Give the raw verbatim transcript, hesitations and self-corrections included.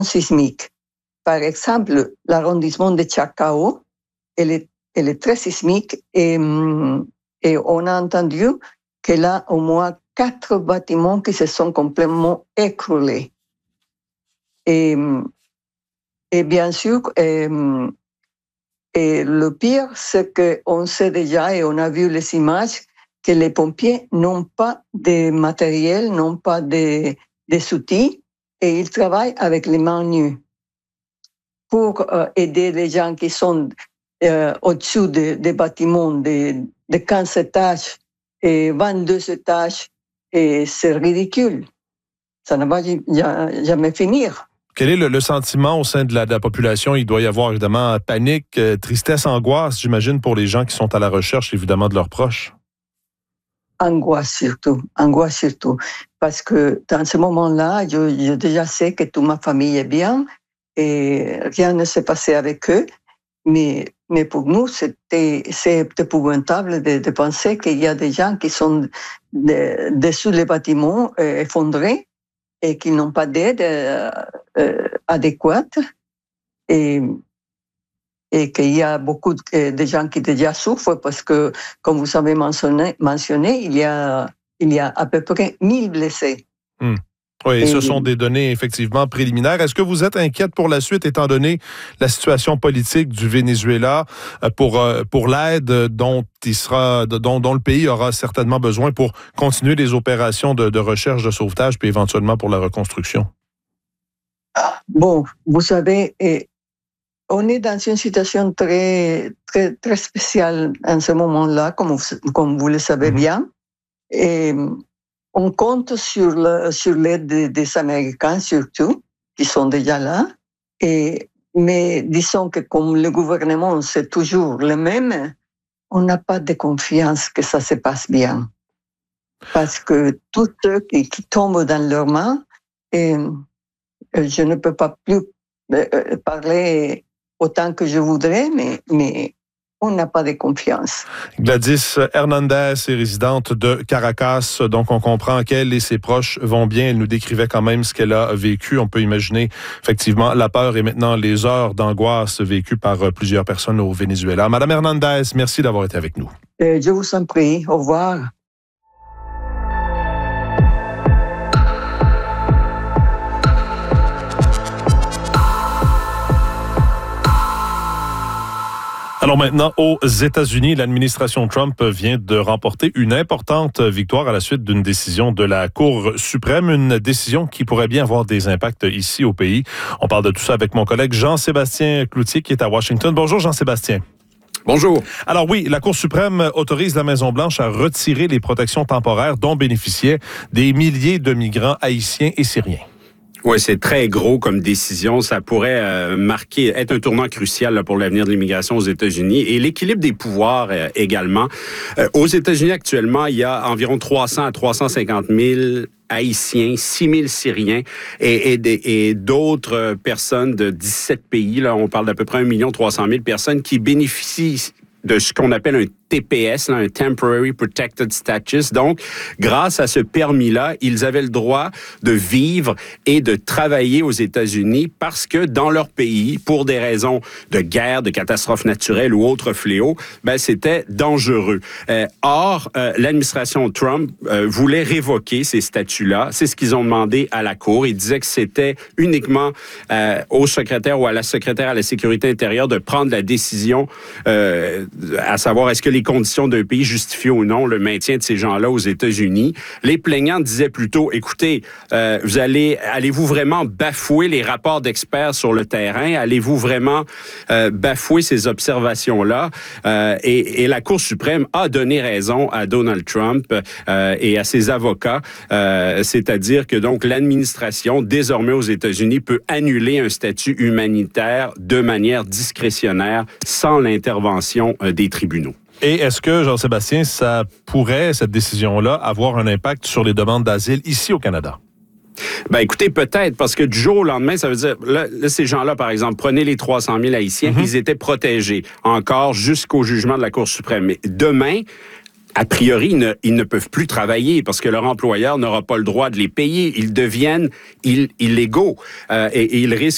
sismiques. Par exemple, l'arrondissement de Chacao, elle est, elle est très sismique et, et on a entendu qu'il y a au moins quatre bâtiments qui se sont complètement écroulés. Et, et bien sûr, et, et le pire, c'est qu'on sait déjà et on a vu les images que les pompiers n'ont pas de matériel, n'ont pas de, des outils et ils travaillent avec les mains nues pour euh, aider les gens qui sont euh, au-dessus des de bâtiments de, de quinze étages et vingt-deux étages. Et c'est ridicule. Ça ne va jamais finir. Quel est le, le sentiment au sein de la, de la population? Il doit y avoir évidemment panique, euh, tristesse, angoisse, j'imagine, pour les gens qui sont à la recherche, évidemment, de leurs proches. Angoisse surtout, angoisse surtout. Parce que dans ce moment-là, je, je déjà sais que toute ma famille est bien et rien ne s'est passé avec eux. Mais, mais pour nous, c'était, c'est épouvantable de, de penser qu'il y a des gens qui sont de, dessous les bâtiments euh, effondrés et qui n'ont pas d'aide euh, euh, adéquate et, et qu'il y a beaucoup de, de gens qui déjà souffrent parce que, comme vous avez mentionné, mentionné il y a, il y a à peu près mille blessés. Mmh. Oui, et ce sont des données effectivement préliminaires. Est-ce que vous êtes inquiète pour la suite, étant donné la situation politique du Venezuela, pour pour l'aide dont il sera, dont, dont le pays aura certainement besoin pour continuer les opérations de, de recherche, de sauvetage, puis éventuellement pour la reconstruction? Bon, vous savez, on est dans une situation très très très spéciale en ce moment-là, comme vous, comme vous le savez mmh. bien, et on compte sur, le, sur l'aide des, des Américains surtout, qui sont déjà là. Et, mais disons que comme le gouvernement, c'est toujours le même, on n'a pas de confiance que ça se passe bien. Parce que tous ceux qui, qui tombent dans leurs mains, et je ne peux pas plus parler autant que je voudrais, mais... mais on n'a pas de confiance. Gladys Hernandez est résidente de Caracas, donc on comprend qu'elle et ses proches vont bien. Elle nous décrivait quand même ce qu'elle a vécu. On peut imaginer effectivement la peur et maintenant les heures d'angoisse vécues par plusieurs personnes au Venezuela. Madame Hernandez, merci d'avoir été avec nous. Je vous en prie. Au revoir. Alors maintenant, aux États-Unis, l'administration Trump vient de remporter une importante victoire à la suite d'une décision de la Cour suprême, une décision qui pourrait bien avoir des impacts ici au pays. On parle de tout ça avec mon collègue Jean-Sébastien Cloutier qui est à Washington. Bonjour Jean-Sébastien. Bonjour. Alors oui, la Cour suprême autorise la Maison-Blanche à retirer les protections temporaires dont bénéficiaient des milliers de migrants haïtiens et syriens. Oui, c'est très gros comme décision. Ça pourrait euh, marquer, être un tournant crucial là, pour l'avenir de l'immigration aux États-Unis et l'équilibre des pouvoirs euh, également. Euh, aux États-Unis, actuellement, il y a environ trois cents à trois cent cinquante mille Haïtiens, six mille Syriens et, et, et d'autres personnes de dix-sept pays. Là, on parle d'à peu près un million trois cent mille personnes qui bénéficient de ce qu'on appelle un T P S, là, un Temporary Protected Status. Donc, grâce à ce permis-là, ils avaient le droit de vivre et de travailler aux États-Unis parce que dans leur pays, pour des raisons de guerre, de catastrophes naturelles ou autres fléaux, ben, c'était dangereux. Euh, or, euh, l'administration Trump euh, voulait révoquer ces statuts-là. C'est ce qu'ils ont demandé à la Cour. Ils disaient que c'était uniquement euh, au secrétaire ou à la secrétaire à la Sécurité intérieure de prendre la décision euh, à savoir est-ce que les conditions d'un pays justifient ou non le maintien de ces gens-là aux États-Unis. Les plaignants disaient plutôt, écoutez, euh, vous allez, allez-vous vraiment bafouer les rapports d'experts sur le terrain? Allez-vous vraiment euh, bafouer ces observations-là? Euh, et, et la Cour suprême a donné raison à Donald Trump euh, et à ses avocats, euh, c'est-à-dire que donc l'administration, désormais aux États-Unis, peut annuler un statut humanitaire de manière discrétionnaire sans l'intervention euh, des tribunaux. Et est-ce que, Jean-Sébastien, ça pourrait, cette décision-là, avoir un impact sur les demandes d'asile ici au Canada? Ben écoutez, peut-être, parce que du jour au lendemain, ça veut dire, là, là ces gens-là, par exemple, prenez les trois cent mille Haïtiens, mm-hmm. ils étaient protégés encore jusqu'au jugement de la Cour suprême. Mais demain, a priori, ils ne, ils ne peuvent plus travailler parce que leur employeur n'aura pas le droit de les payer. Ils deviennent ill- illégaux euh, et, et ils risquent